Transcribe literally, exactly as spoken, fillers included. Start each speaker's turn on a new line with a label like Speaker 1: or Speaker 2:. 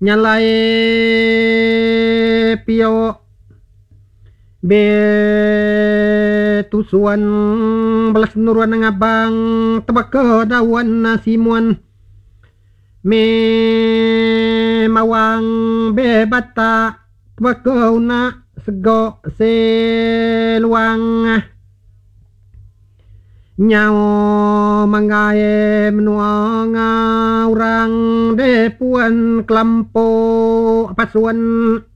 Speaker 1: nyalai pio be tusuan belas nuruan ngabang tebak dawan nasimuan me mawang be bata tebak na sego seluang nyao mangae menuang orang de puan kelampo pasuan